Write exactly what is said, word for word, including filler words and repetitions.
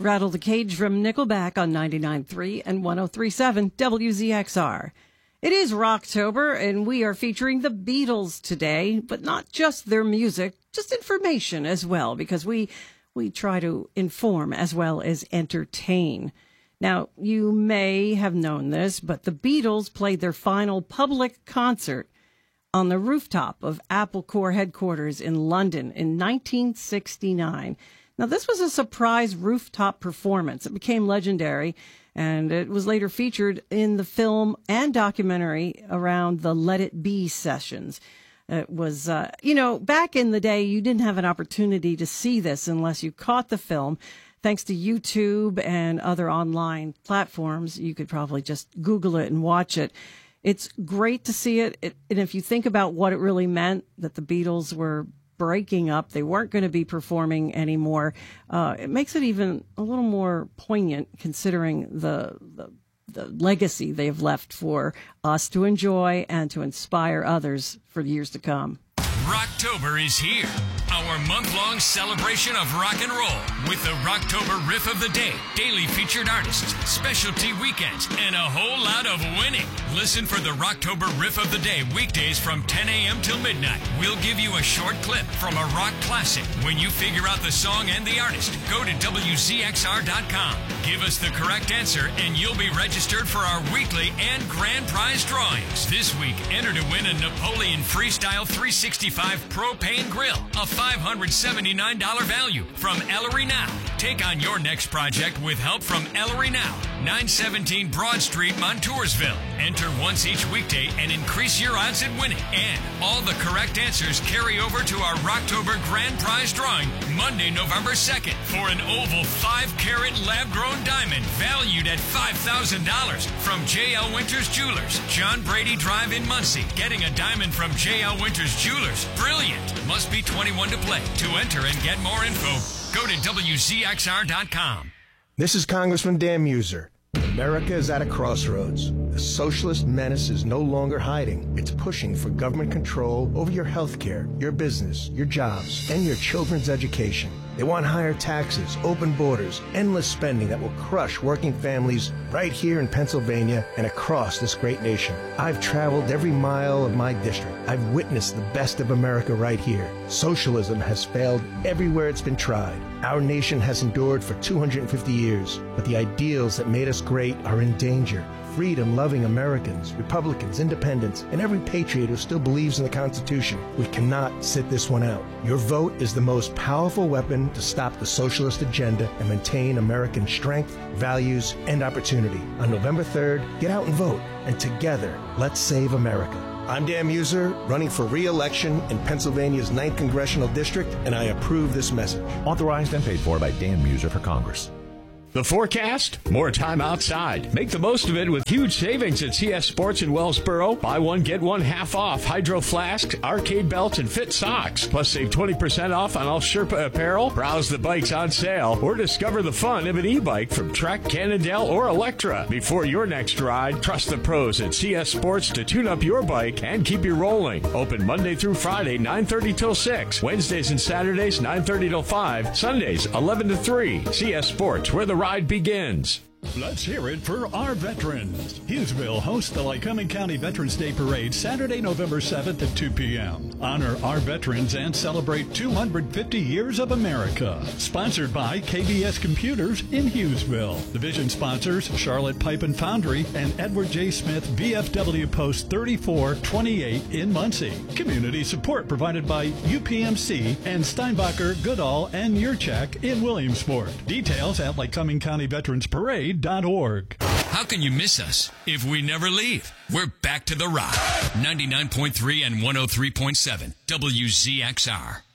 Rattle the Cage from Nickelback on ninety-nine point three and one oh three point seven W Z X R. It is Rocktober, and we are featuring the Beatles today, but not just their music, just information as well, because we we try to inform as well as entertain. Now, you may have known this, but the Beatles played their final public concert on the rooftop of Apple Corps headquarters in London in nineteen sixty-nine. Now, this was a surprise rooftop performance. It became legendary, and it was later featured in the film and documentary around the Let It Be sessions. It was, uh, you know, back in the day, you didn't have an opportunity to see this unless you caught the film. Thanks to YouTube and other online platforms, you could probably just Google it and watch it. It's great to see it. it. And if you think about what it really meant, that the Beatles were breaking up, they weren't going to be performing anymore, uh, it makes it even a little more poignant considering the, the the legacy they've left for us to enjoy and to inspire others for years to come. Rocktober is here, our month-long celebration of rock and roll with the Rocktober Riff of the Day, daily featured artists, specialty weekends, and a whole lot of winning. Listen for the Rocktober Riff of the Day weekdays from ten a.m. till midnight. We'll give you a short clip from a rock classic. When you figure out the song and the artist, go to W Z X R dot com. Give us the correct answer and you'll be registered for our weekly and grand prize drawings. This week, enter to win a Napoleon Freestyle three sixty-five propane grill, a five hundred seventy-nine dollars value from Ellery Now. Take on your next project with help from Ellery Now, nine seventeen Broad Street, Montoursville. Enter once each weekday and increase your odds at winning. And all the correct answers carry over to our Rocktober Grand Prize drawing Monday, November second for an oval five carat lab-grown diamond valued at five thousand dollars from J L Winters Jewelers, John Brady Drive in Muncie. Getting a diamond from J L Winters Jewelers, brilliant. Must be twenty-one to play. To enter and get more info, go to W Z X R dot com. This is Congressman Dan Muser. America is at a crossroads. The socialist menace is no longer hiding. It's pushing for government control over your health care, your business, your jobs, and your children's education. They want higher taxes, open borders, endless spending that will crush working families right here in Pennsylvania and across this great nation. I've traveled every mile of my district. I've witnessed the best of America right here. Socialism has failed everywhere it's been tried. Our nation has endured for two hundred fifty years, but the ideals that made us great are in danger. Freedom-loving Americans, Republicans, independents, and every patriot who still believes in the Constitution. We cannot sit this one out. Your vote is the most powerful weapon to stop the socialist agenda and maintain American strength, values, and opportunity. On November third, get out and vote, and together, let's save America. I'm Dan Muser, running for re-election in Pennsylvania's ninth Congressional District, and I approve this message. Authorized and paid for by Dan Muser for Congress. The forecast? More time outside. Make the most of it with huge savings at C S Sports in Wellsboro. Buy one, get one half off Hydro Flask, arcade belts, and fit socks. Plus save twenty percent off on all Sherpa apparel. Browse the bikes on sale or discover the fun of an e-bike from Trek, Cannondale, or Electra. Before your next ride, trust the pros at C S Sports to tune up your bike and keep you rolling. Open Monday through Friday, nine thirty till six. Wednesdays and Saturdays, nine thirty till five. Sundays, eleven to three. C S Sports, where the ride begins. Let's hear it for our veterans. Hughesville hosts the Lycoming County Veterans Day Parade Saturday, November seventh at two p.m. Honor our veterans and celebrate two hundred fifty years of America. Sponsored by K B S Computers in Hughesville. Division sponsors Charlotte Pipe and Foundry and Edward J. Smith V F W Post thirty-four twenty-eight in Muncie. Community support provided by U P M C and Steinbacher, Goodall, and Yurchak in Williamsport. Details at Lycoming County Veterans Parade. Org. How can you miss us if we never leave? We're back to the rock. ninety-nine point three and one oh three point seven W Z X R.